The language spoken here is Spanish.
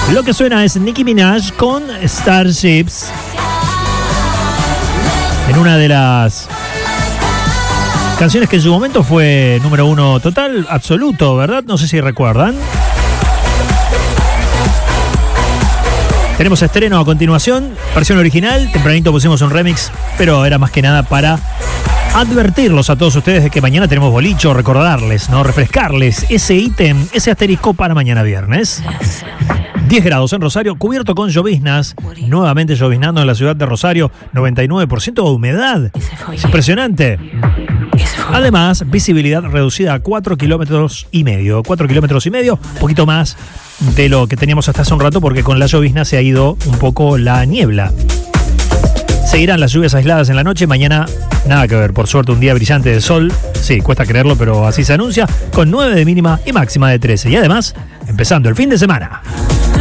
Lo que suena es Nicki Minaj con Starships. En una de las canciones que en su momento fue número 1 total, absoluto, ¿verdad? No sé si recuerdan. Tenemos estreno a continuación, versión original. Tempranito pusimos un remix, pero era más que nada para advertirlos a todos ustedes de que mañana tenemos bolicho, recordarles, ¿no? Refrescarles ese ítem, ese asterisco para mañana viernes. 10 grados en Rosario, cubierto con lloviznas, nuevamente lloviznando en la ciudad de Rosario, 99% de humedad. Es impresionante. Además, visibilidad reducida a 4,5 kilómetros. 4,5 kilómetros, poquito más de lo que teníamos hasta hace un rato, porque con la llovizna se ha ido un poco la niebla. Seguirán las lluvias aisladas en la noche. Mañana nada que ver, por suerte un día brillante de sol. Sí, cuesta creerlo, pero así se anuncia, con 9 de mínima y máxima de 13. Y además, empezando el fin de semana.